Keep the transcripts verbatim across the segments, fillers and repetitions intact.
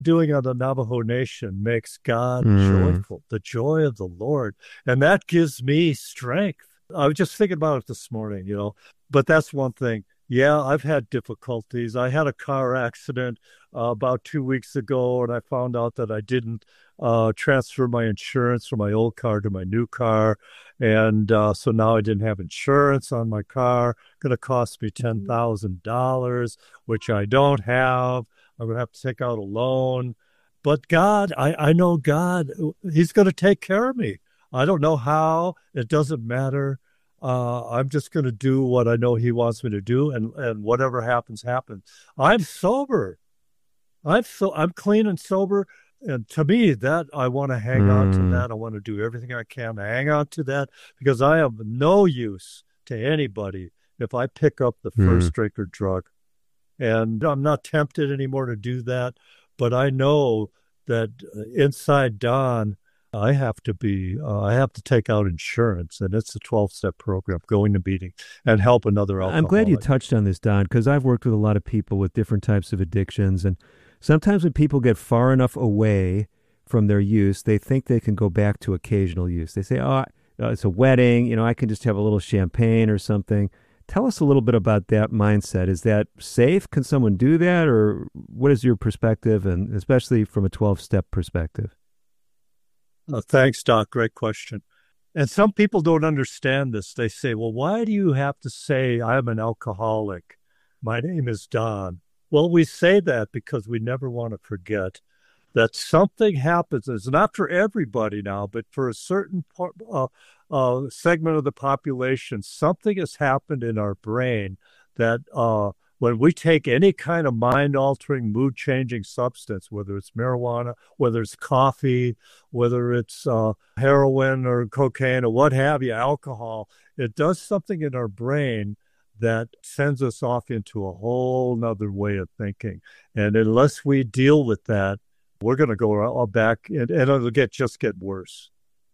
doing on the Navajo Nation makes God Mm. joyful, the joy of the Lord. And that gives me strength. I was just thinking about it this morning, you know, but that's one thing. Yeah, I've had difficulties. I had a car accident uh, about two weeks ago, and I found out that I didn't uh, transfer my insurance from my old car to my new car. And uh, so now I didn't have insurance on my car. Going to cost me ten thousand dollars, which I don't have. I'm going to have to take out a loan. But God, I, I know God, He's going to take care of me. I don't know how. It doesn't matter. Uh, I'm just going to do what I know He wants me to do, and, and whatever happens, happens. I'm sober. I'm so I'm clean and sober. And to me, that I want to hang on to Mm. that. I want to do everything I can to hang on to that because I have no use to anybody if I pick up the Mm. first drink or drug. And I'm not tempted anymore to do that. But I know that uh, inside Don, I have to be, uh, I have to take out insurance. And it's a twelve step program, going to meeting and help another I'm glad you alcoholic. touched on this, Don, because I've worked with a lot of people with different types of addictions. And sometimes when people get far enough away from their use, they think they can go back to occasional use. They say, oh, uh, it's a wedding, you know, I can just have a little champagne or something. Tell us a little bit about that mindset. Is that safe? Can someone do that? Or what is your perspective, and especially from a twelve step perspective? Uh, thanks, Doc. Great question. And some people don't understand this. They say, well, why do you have to say I'm an alcoholic? My name is Don. Well, we say that because we never want to forget that something happens. It's not for everybody now, but for a certain part, uh, uh, segment of the population, something has happened in our brain that uh, when we take any kind of mind-altering, mood-changing substance, whether it's marijuana, whether it's coffee, whether it's uh, heroin or cocaine or what have you, alcohol, it does something in our brain that sends us off into a whole nother way of thinking. And unless we deal with that, we're going to go all back and, and it'll get just get worse.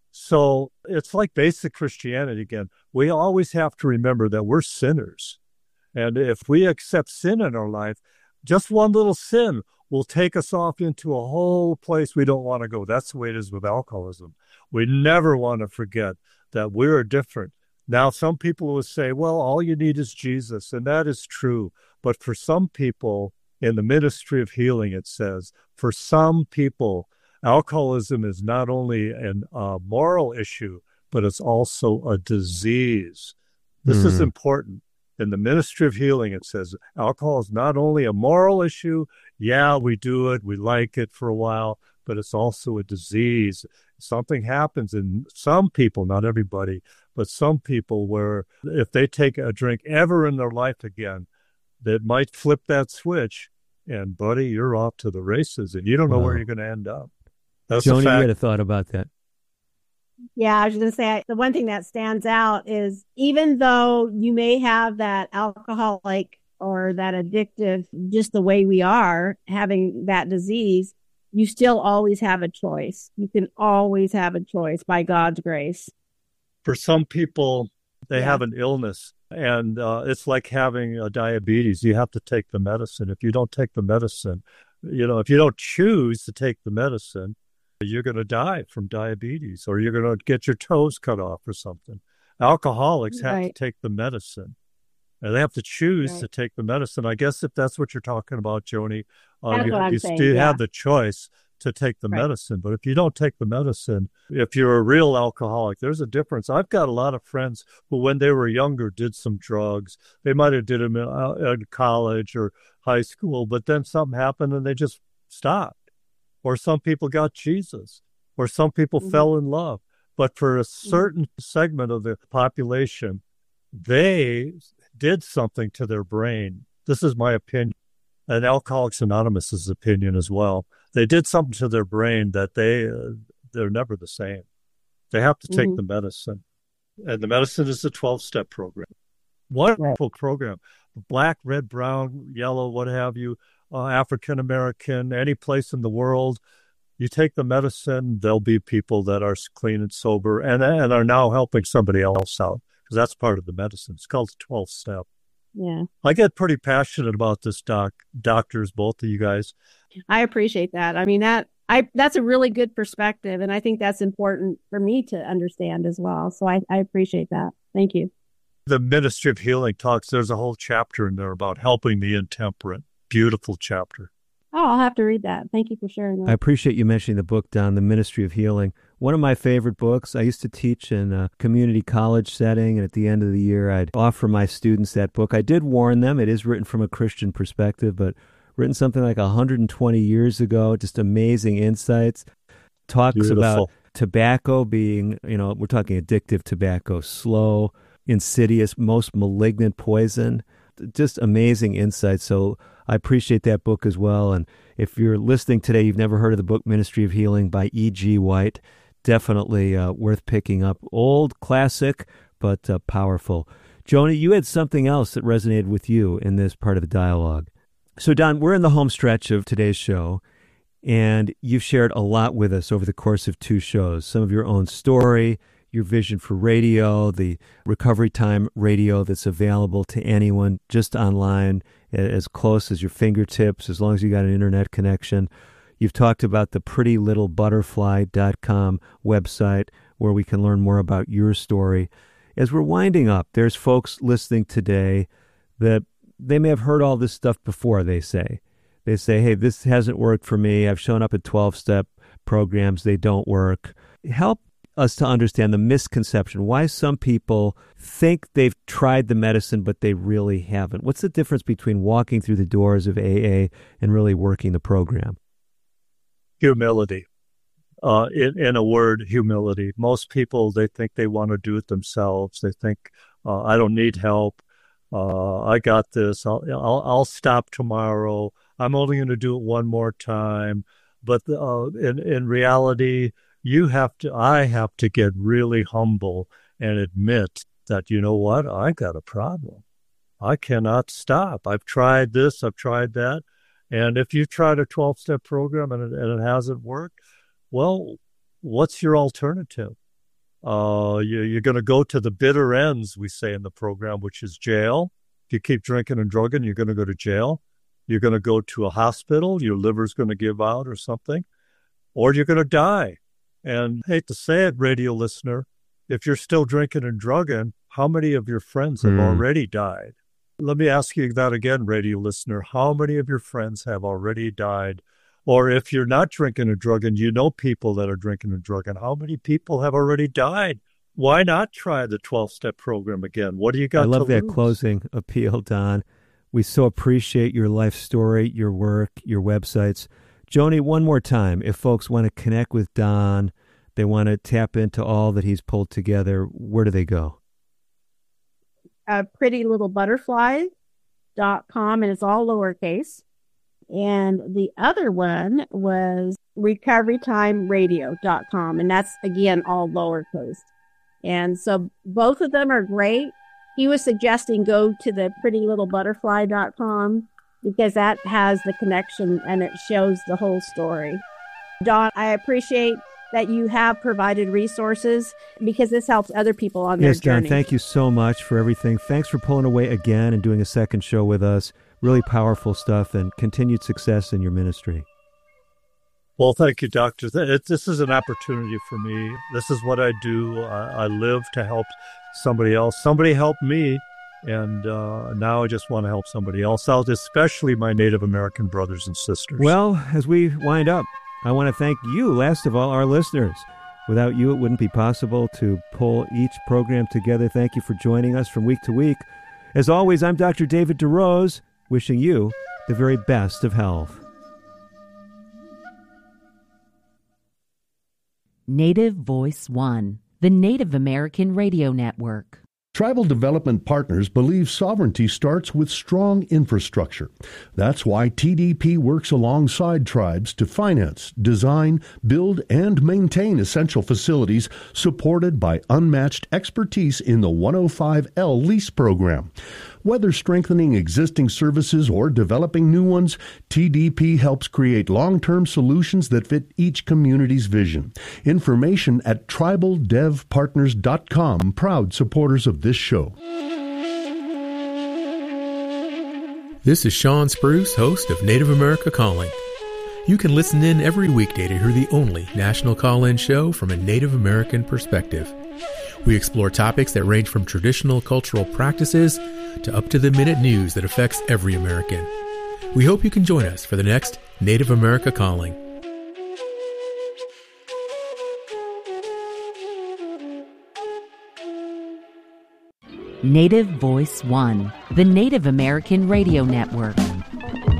So it's like basic Christianity again. We always have to remember that we're sinners. And if we accept sin in our life, just one little sin will take us off into a whole place we don't want to go. That's the way it is with alcoholism. We never want to forget that we're different. Now, some people will say, well, all you need is Jesus. And that is true. But for some people, in the ministry of healing, it says, for some people, alcoholism is not only a uh, moral issue, but it's also a disease. This is Mm. important. In the ministry of healing, it says alcohol is not only a moral issue. Yeah, we do it. We like it for a while, but it's also a disease. Something happens in some people, not everybody, but some people where if they take a drink ever in their life again, that might flip that switch, and buddy, you're off to the races, and you don't know where Wow. you're going to end up. That's a Joni, you had fact. a thought about that. Yeah, I was going to say the one thing that stands out is even though you may have that alcoholic or that addictive, just the way we are having that disease, you still always have a choice. You can always have a choice by God's grace. For some people, they Yeah. have an illness, and uh, it's like having a diabetes. You have to take the medicine. If you don't take the medicine, you know, if you don't choose to take the medicine, you're going to die from diabetes, or you're going to get your toes cut off or something. Alcoholics have Right. to take the medicine, and they have to choose Right. to take the medicine. I guess if that's what you're talking about, Joni, uh, That's you, what I'm you saying, still yeah. have the choice to take the Right. medicine. But if you don't take the medicine, if you're a real alcoholic, there's a difference. I've got a lot of friends who, when they were younger, did some drugs. They might have did them in, uh, in college or high school, but then something happened and they just stopped. Or some people got Jesus, or some people Mhm. fell in love. But for a certain segment of the population, they did something to their brain. This is my opinion, and Alcoholics Anonymous' opinion as well. They did something to their brain that they, uh, they're never the same. They have to take Mhm. the medicine. And the medicine is the twelve-step program. Wonderful program. Black, red, brown, yellow, what have you, uh, African-American, any place in the world. You take the medicine, there'll be people that are clean and sober and, and are now helping somebody else out, because that's part of the medicine. It's called the twelfth step. Yeah. I get pretty passionate about this, doc, doctors, both of you guys. I appreciate that. I mean, that I that's a really good perspective, and I think that's important for me to understand as well. So I, I appreciate that. Thank you. The Ministry of Healing talks, there's a whole chapter in there about helping the intemperate. Beautiful chapter. Oh, I'll have to read that. Thank you for sharing that. I appreciate you mentioning the book, Don, The Ministry of Healing. One of my favorite books. I used to teach in a community college setting, and at the end of the year, I'd offer my students that book. I did warn them, it is written from a Christian perspective, but written something like one hundred twenty years ago, just amazing insights. Talks Beautiful. About tobacco being, you know, we're talking addictive tobacco, slow, insidious, most malignant poison. Just amazing insights. So I appreciate that book as well. And if you're listening today, you've never heard of the book Ministry of Healing by E G. White, definitely uh, worth picking up. Old, classic, but uh, powerful. Joni, you had something else that resonated with you in this part of the dialogue. So, Don, we're in the home stretch of today's show, and you've shared a lot with us over the course of two shows. Some of your own story, your vision for radio, the Recovery Time radio that's available to anyone just online, as close as your fingertips, as long as you got an internet connection. You've talked about the pretty little butterfly dot com website where we can learn more about your story. As we're winding up, there's folks listening today that they may have heard all this stuff before, they say. They say, hey, this hasn't worked for me. I've shown up at twelve-step programs. They don't work. Help us to understand the misconception, why some people think they've tried the medicine, but they really haven't. What's the difference between walking through the doors of A A and really working the program? Humility. Uh, in, in a word, humility. Most people, they think they want to do it themselves. They think, uh, I don't need help. Uh, I got this. I'll, I'll, I'll stop tomorrow. I'm only going to do it one more time. But uh, in, in reality, you have to, I have to get really humble and admit that, you know what, I got a problem. I cannot stop. I've tried this, I've tried that. And if you've tried a twelve-step program and it, and it hasn't worked, well, what's your alternative? Uh, you, you're going to go to the bitter ends, we say in the program, which is jail. If you keep drinking and drugging, you're going to go to jail. You're going to go to a hospital. Your liver's going to give out or something. Or you're going to die. And I hate to say it, radio listener, if you're still drinking and drugging, how many of your friends have mm. already died? Let me ask you that again, radio listener. How many of your friends have already died? Or if you're not drinking and drugging, you know people that are drinking and drugging. How many people have already died? Why not try the twelve-step program again? What do you got to lose? I love that closing appeal, Don. We so appreciate your life story, your work, your websites. Joni, one more time, if folks want to connect with Don, they want to tap into all that he's pulled together, where do they go? Uh, pretty little butterfly dot com, and it's all lowercase. And the other one was recovery time radio dot com, and that's, again, all lowercase. And so both of them are great. He was suggesting go to the pretty little butterfly dot com because that has the connection and it shows the whole story. Don, I appreciate that you have provided resources because this helps other people on yes, their journey. Yes, Don, thank you so much for everything. Thanks for pulling away again and doing a second show with us. Really powerful stuff, and continued success in your ministry. Well, thank you, Doctor. This is an opportunity for me. This is what I do. I, I live to help somebody else. Somebody helped me, and uh, now I just want to help somebody else out, especially my Native American brothers and sisters. Well, as we wind up, I want to thank you, last of all, our listeners. Without you, it wouldn't be possible to pull each program together. Thank you for joining us from week to week. As always, I'm Doctor David DeRose, wishing you the very best of health. Native Voice One, the Native American Radio Network. Tribal Development Partners believe sovereignty starts with strong infrastructure. That's why T D P works alongside tribes to finance, design, build, and maintain essential facilities supported by unmatched expertise in the one oh five L lease program. Whether strengthening existing services or developing new ones, T D P helps create long-term solutions that fit each community's vision. Information at tribal dev partners dot com, proud supporters of this show. This is Sean Spruce, host of Native America Calling. You can listen in every weekday to hear the only national call-in show from a Native American perspective. We explore topics that range from traditional cultural practices to up-to-the-minute news that affects every American. We hope you can join us for the next Native America Calling. Native Voice One, the Native American Radio Network.